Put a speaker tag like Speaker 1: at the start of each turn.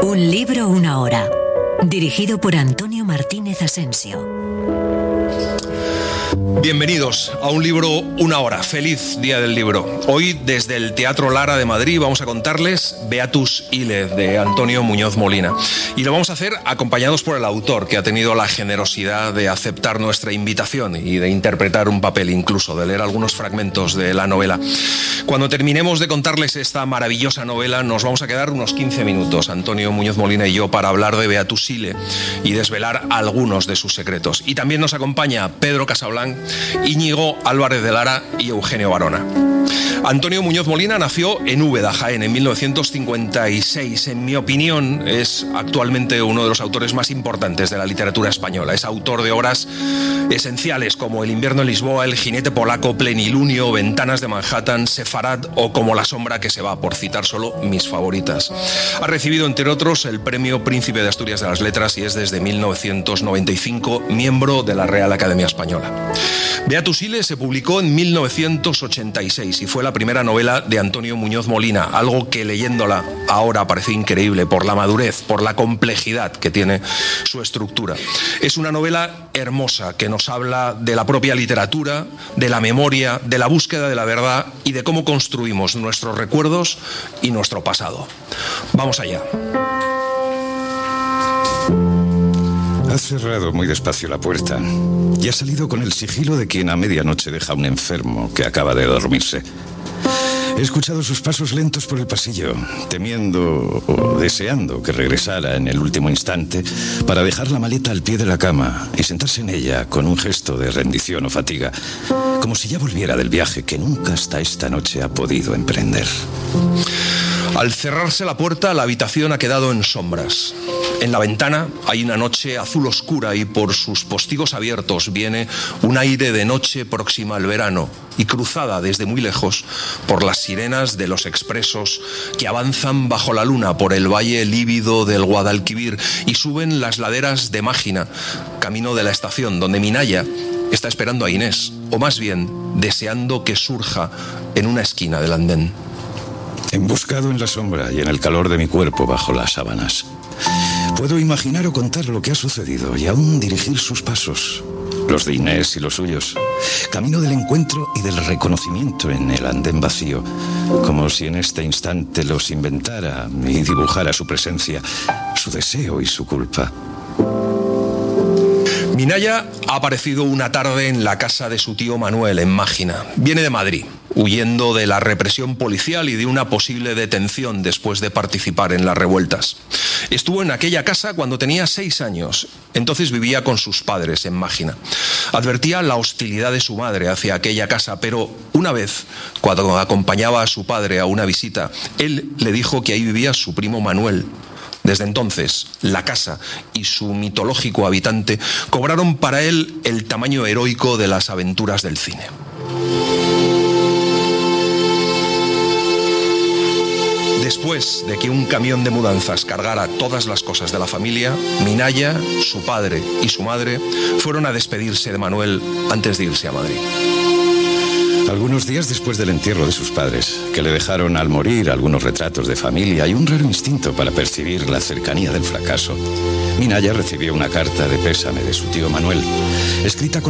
Speaker 1: Un libro, una hora. Dirigido por Antonio Martínez Asensio.
Speaker 2: Bienvenidos a Un libro, una hora. Feliz Día del Libro. Hoy, desde el Teatro Lara de Madrid, vamos a contarles Beatus Ile, de Antonio Muñoz Molina. Y lo vamos a hacer acompañados por el autor, que ha tenido la generosidad de aceptar nuestra invitación y de interpretar un papel, incluso de leer algunos fragmentos de la novela. Cuando terminemos de contarles esta maravillosa novela, nos vamos a quedar unos 15 minutos, Antonio Muñoz Molina y yo, para hablar de Beatus Ile y desvelar algunos de sus secretos. Y también nos acompaña Pedro Casablanc, Íñigo Álvarez de Lara y Eugenio Barona. Antonio Muñoz Molina nació en Úbeda, Jaén, en 1956. En mi opinión, es actualmente uno de los autores más importantes de la literatura española. Es autor de obras esenciales como El invierno en Lisboa, El jinete polaco, Plenilunio, Ventanas de Manhattan, Sefarad o Como la sombra que se va, por citar solo mis favoritas. Ha recibido, entre otros, el premio Príncipe de Asturias de las Letras y es desde 1995 miembro de la Real Academia Española. Beatus Ile se publicó en 1986 y fue la primera novela de Antonio Muñoz Molina, algo que leyéndola ahora parece increíble por la madurez, por la complejidad que tiene su estructura. Es una novela hermosa que nos habla de la propia literatura, de la memoria, de la búsqueda de la verdad y de cómo construimos nuestros recuerdos y nuestro pasado. Vamos allá.
Speaker 3: Ha cerrado muy despacio la puerta y ha salido con el sigilo de quien a medianoche deja a un enfermo que acaba de dormirse. He escuchado sus pasos lentos por el pasillo, temiendo o deseando que regresara en el último instante para dejar la maleta al pie de la cama y sentarse en ella con un gesto de rendición o fatiga, como si ya volviera del viaje que nunca hasta esta noche ha podido emprender.
Speaker 2: Al cerrarse la puerta, la habitación ha quedado en sombras. En la ventana hay una noche azul oscura y por sus postigos abiertos viene un aire de noche próxima al verano y cruzada desde muy lejos por las sirenas de los expresos que avanzan bajo la luna por el valle lívido del Guadalquivir y suben las laderas de Mágina, camino de la estación donde Minaya está esperando a Inés, o más bien deseando que surja en una esquina del andén.
Speaker 3: Emboscado en la sombra y en el calor de mi cuerpo bajo las sábanas, puedo imaginar o contar lo que ha sucedido y aún dirigir sus pasos, los de Inés y los suyos, camino del encuentro y del reconocimiento en el andén vacío, como si en este instante los inventara y dibujara su presencia, su deseo y su culpa.
Speaker 2: Minaya ha aparecido una tarde en la casa de su tío Manuel, en Mágina. Viene de Madrid, huyendo de la represión policial y de una posible detención después de participar en las revueltas. Estuvo en aquella casa cuando tenía 6 años. Entonces vivía con sus padres en Mágina. Advertía la hostilidad de su madre hacia aquella casa, pero una vez, cuando acompañaba a su padre a una visita, él le dijo que ahí vivía su primo Manuel. Desde entonces, la casa y su mitológico habitante cobraron para él el tamaño heroico de las aventuras del cine. Después de que un camión de mudanzas cargara todas las cosas de la familia, Minaya, su padre y su madre fueron a despedirse de Manuel antes de irse a Madrid.
Speaker 3: Algunos días después del entierro de sus padres, que le dejaron al morir algunos retratos de familia y un raro instinto para percibir la cercanía del fracaso, Minaya recibió una carta de pésame de su tío Manuel, escrita con